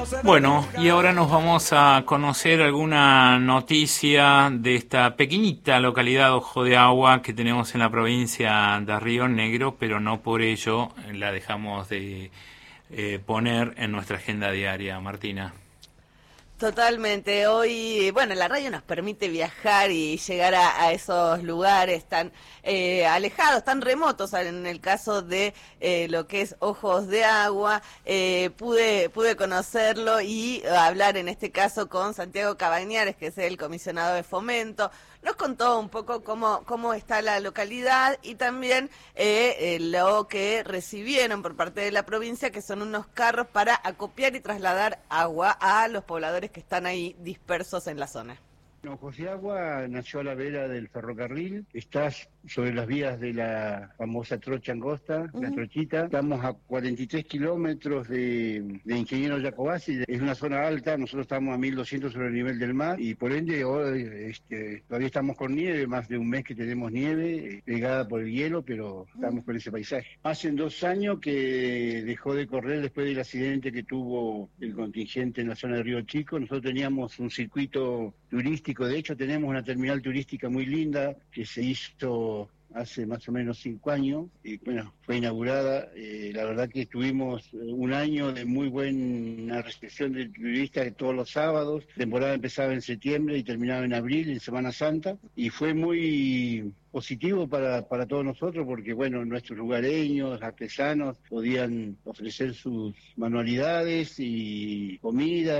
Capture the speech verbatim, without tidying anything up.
Bueno, y ahora nos vamos a conocer alguna noticia de esta pequeñita localidad Ojo de Agua que tenemos en la provincia de Río Negro, pero no por ello la dejamos de eh, poner en nuestra agenda diaria. Martina. Totalmente. Hoy, bueno, la radio nos permite viajar y llegar a, a esos lugares tan eh, alejados, tan remotos. En el caso de eh, lo que es Ojos de Agua, eh, pude pude conocerlo y hablar en este caso con Santiago Cabañares, que es el comisionado de Fomento. Nos contó un poco cómo cómo está la localidad y también eh, eh, lo que recibieron por parte de la provincia, que son unos carros para acopiar y trasladar agua a los pobladores que están ahí dispersos en la zona. Ojos de Agua nació a la vera del ferrocarril, está sobre las vías de la famosa trocha angosta, uh-huh. la trochita. Estamos a cuarenta y tres kilómetros de, de Ingeniero Jacobacci, es una zona alta, nosotros estamos a mil doscientos sobre el nivel del mar y por ende hoy este, todavía estamos con nieve, más de un mes que tenemos nieve, pegada por el hielo, pero estamos uh-huh. con ese paisaje. Hace dos años que dejó de correr después del accidente que tuvo el contingente en la zona de Río Chico. Nosotros teníamos un circuito turístico. De hecho, tenemos una terminal turística muy linda que se hizo hace más o menos cinco años y bueno, fue inaugurada. Eh, la verdad que tuvimos un año de muy buena recepción de turistas todos los sábados. La temporada empezaba en septiembre y terminaba en abril, en Semana Santa, y fue muy positivo para, para todos nosotros porque, bueno, nuestros lugareños, artesanos, podían ofrecer sus manualidades y comida.